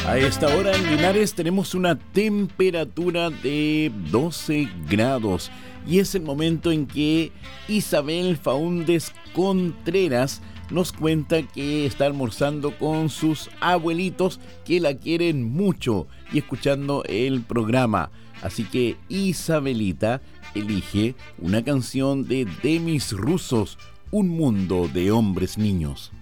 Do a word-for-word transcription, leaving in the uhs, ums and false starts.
A esta hora en Linares tenemos una temperatura de doce grados y es el momento en que Isabel Faúndez Contreras nos cuenta que está almorzando con sus abuelitos que la quieren mucho y escuchando el programa. Así que Isabelita elige una canción de Demis Roussos, Un mundo de hombres niños.